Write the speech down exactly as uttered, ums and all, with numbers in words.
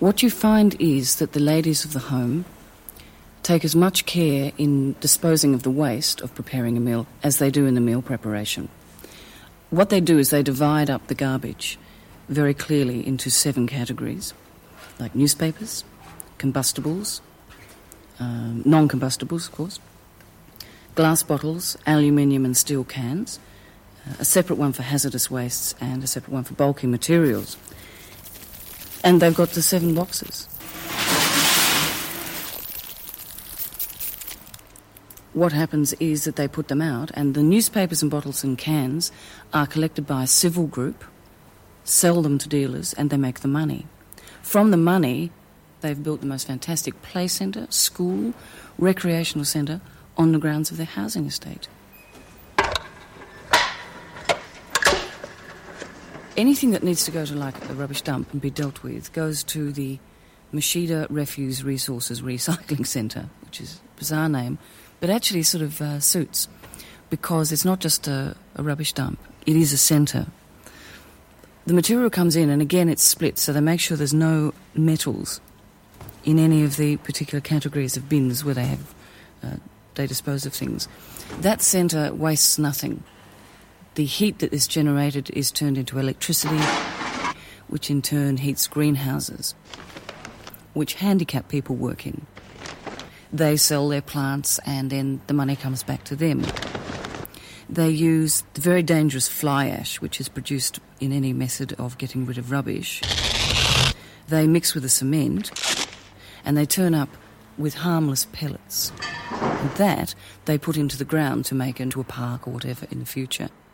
What you find is that the ladies of the home take as much care in disposing of the waste of preparing a meal as they do in the meal preparation. What they do is they divide up the garbage very clearly into seven categories, like newspapers, combustibles, um, non-combustibles, of course, glass bottles, aluminium and steel cans, uh, a separate one for hazardous wastes and a separate one for bulky materials. And they've got the seven boxes. What happens is that they put them out, and the newspapers and bottles and cans are collected by a civil group, sell them to dealers, and they make the money. From the money, they've built the most fantastic play centre, school, recreational centre on the grounds of their housing estate. Anything that needs to go to like a rubbish dump and be dealt with goes to the Mashida Refuse Resources Recycling Centre, which is a bizarre name, but actually sort of uh, suits, because it's not just a, a rubbish dump, it is a centre. The material comes in and again it's split, so they make sure there's no metals in any of the particular categories of bins where they have uh, they dispose of things. That centre wastes nothing. The heat that is generated is turned into electricity, which in turn heats greenhouses, which handicap people work in. They sell their plants and then the money comes back to them. They use the very dangerous fly ash, which is produced in any method of getting rid of rubbish. They mix with the cement and they turn up with harmless pellets. And that they put into the ground to make into a park or whatever in the future.